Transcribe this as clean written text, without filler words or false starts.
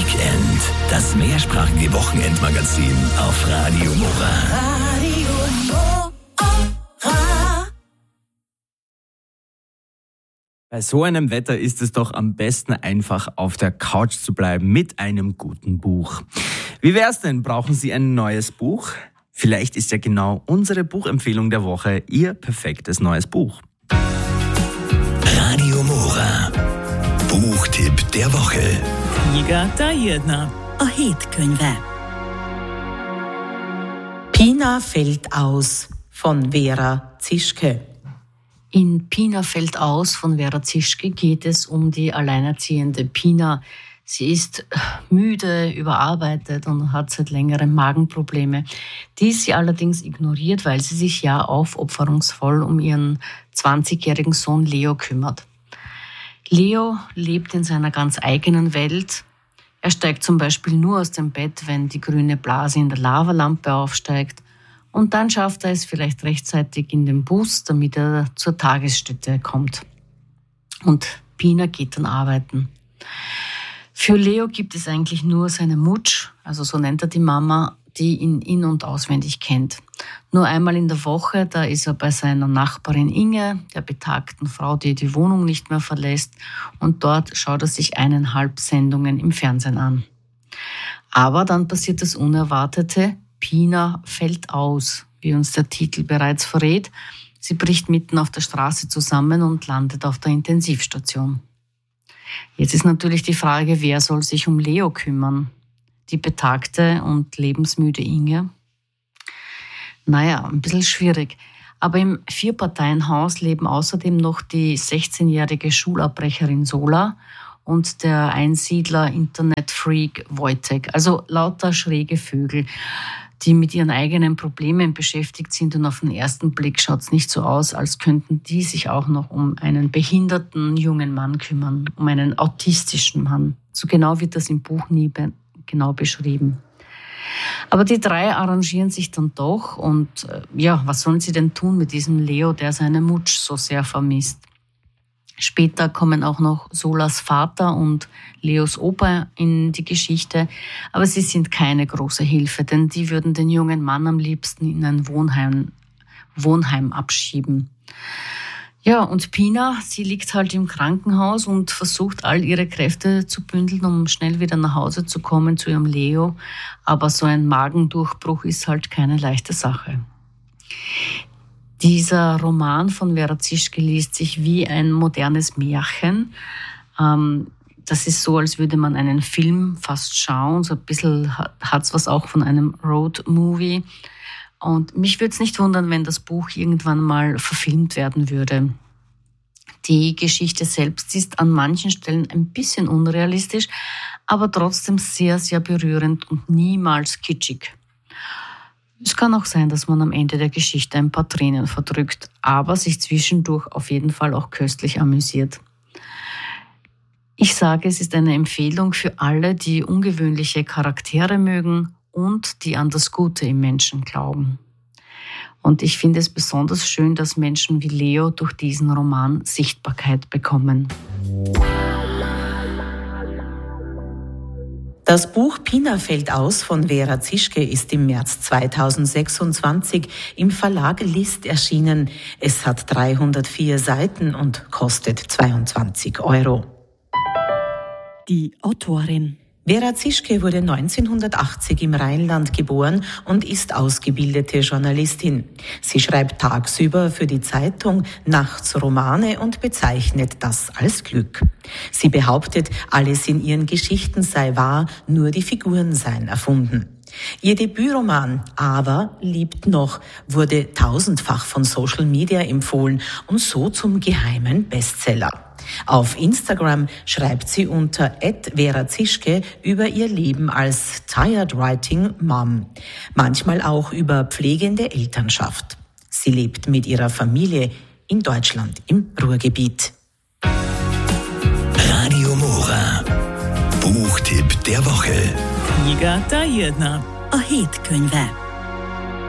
Weekend. Das mehrsprachige Wochenendmagazin auf Radio Mora. Bei so einem Wetter ist es doch am besten, einfach auf der Couch zu bleiben mit einem guten Buch. Wie wär's denn? Brauchen Sie ein neues Buch? Vielleicht ist ja genau unsere Buchempfehlung der Woche Ihr perfektes neues Buch. Radio Mora. Buchtipp der Woche. Kniga ta jedna. A hétkönyve. Pina fällt aus von Vera Zischke. In Pina fällt aus von Vera Zischke geht es um die alleinerziehende Pina. Sie ist müde, überarbeitet und hat seit längerem Magenprobleme, die sie allerdings ignoriert, weil sie sich ja aufopferungsvoll um ihren 20-jährigen Sohn Leo kümmert. Leo lebt in seiner ganz eigenen Welt. Er steigt zum Beispiel nur aus dem Bett, wenn die grüne Blase in der Lavalampe aufsteigt. Und dann schafft er es vielleicht rechtzeitig in den Bus, damit er zur Tagesstätte kommt. Und Pina geht dann arbeiten. Für Leo gibt es eigentlich nur seine Mutsch, also so nennt er die Mama, die ihn in- und auswendig kennt. Nur einmal in der Woche, da ist er bei seiner Nachbarin Inge, der betagten Frau, die die Wohnung nicht mehr verlässt. Und dort schaut er sich 1,5 Sendungen im Fernsehen an. Aber dann passiert das Unerwartete. Pina fällt aus, wie uns der Titel bereits verrät. Sie bricht mitten auf der Straße zusammen und landet auf der Intensivstation. Jetzt ist natürlich die Frage, wer soll sich um Leo kümmern? Die betagte und lebensmüde Inge? Naja, ein bisschen schwierig. Aber im 4-Parteien-Haus leben außerdem noch die 16-jährige Schulabbrecherin Sola und der Einsiedler-Internet-Freak Wojtek. Also lauter schräge Vögel, die mit ihren eigenen Problemen beschäftigt sind, und auf den ersten Blick schaut es nicht so aus, als könnten die sich auch noch um einen behinderten jungen Mann kümmern, um einen autistischen Mann. So genau wird das im Buch nie genau beschrieben. Aber die drei arrangieren sich dann doch und was sollen sie denn tun mit diesem Leo, der seine Mutsch so sehr vermisst? Später kommen auch noch Solas Vater und Leos Opa in die Geschichte, aber sie sind keine große Hilfe, denn die würden den jungen Mann am liebsten in ein Wohnheim abschieben. Ja, und Pina, sie liegt halt im Krankenhaus und versucht all ihre Kräfte zu bündeln, um schnell wieder nach Hause zu kommen zu ihrem Leo, aber so ein Magendurchbruch ist halt keine leichte Sache. Dieser Roman von Vera Zischke liest sich wie ein modernes Märchen. Das ist so, als würde man einen Film fast schauen. So ein bisschen hat es was auch von einem Road-Movie. Und mich würde es nicht wundern, wenn das Buch irgendwann mal verfilmt werden würde. Die Geschichte selbst ist an manchen Stellen ein bisschen unrealistisch, aber trotzdem sehr, sehr berührend und niemals kitschig. Es kann auch sein, dass man am Ende der Geschichte ein paar Tränen verdrückt, aber sich zwischendurch auf jeden Fall auch köstlich amüsiert. Ich sage, es ist eine Empfehlung für alle, die ungewöhnliche Charaktere mögen und die an das Gute im Menschen glauben. Und ich finde es besonders schön, dass Menschen wie Leo durch diesen Roman Sichtbarkeit bekommen. Das Buch Pina fällt aus von Vera Zischke ist im März 2026 im Verlag List erschienen. Es hat 304 Seiten und kostet 22 €. Die Autorin. Vera Zischke wurde 1980 im Rheinland geboren und ist ausgebildete Journalistin. Sie schreibt tagsüber für die Zeitung, nachts Romane und bezeichnet das als Glück. Sie behauptet, alles in ihren Geschichten sei wahr, nur die Figuren seien erfunden. Ihr Debütroman Aber liebt noch wurde tausendfach von Social Media empfohlen und so zum geheimen Bestseller. Auf Instagram schreibt sie unter @VeraZischke über ihr Leben als Tired Writing Mom, manchmal auch über pflegende Elternschaft. Sie lebt mit ihrer Familie in Deutschland im Ruhrgebiet. Radio Mora. Buchtipp der Woche. Kniga ta jedna. A hétkönyve.